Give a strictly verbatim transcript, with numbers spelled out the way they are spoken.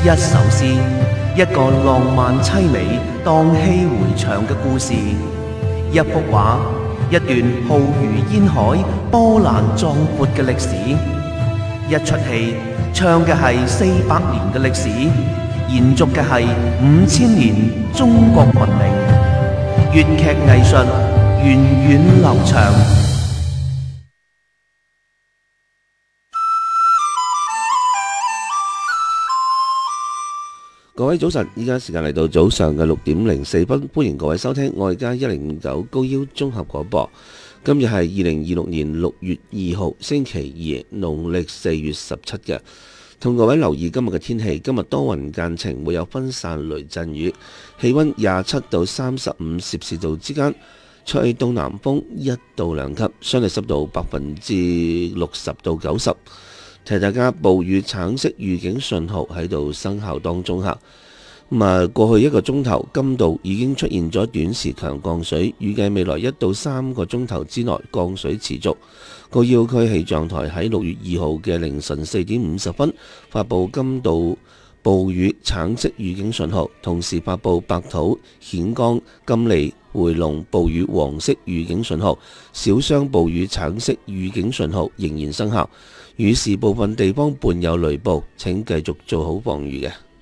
一首詩，一個浪漫凄美、蕩氣迴腸嘅故事，一幅畫，一段浩如煙海、波瀾壯闊嘅歷史，一出戲，唱嘅係四百年嘅歷史，延續嘅係五千年中國文明。粵劇藝術源遠流長。 各位早晨，依家時間嚟到早上嘅六點零四分，歡迎各位收聽愛家一零五九高腰綜合廣播。今日係二零二六年六月二號星期二，農曆四月十七嘅。同各位留意今日嘅天氣，今日多雲間晴，會有分散雷陣雨，氣溫廿七到三十五攝氏度之間，吹東南風一到兩級，相對濕度百分之六十到九十。提大家，暴雨橙色預警信號喺度生效當中下。咁啊，過去一個鐘頭，甘道已經出現咗短時強降水，預計未來一到三個鐘頭之內降水持續。高要區氣象台喺六月二號嘅凌晨四點五十分發布甘道暴雨橙色預警信號，同時發布白土、顯江、金利、回龍暴雨黃色預警信號，小商暴雨橙色預警信號仍然生效。雨時部分地方伴有雷暴，請繼續做好防禦嘅。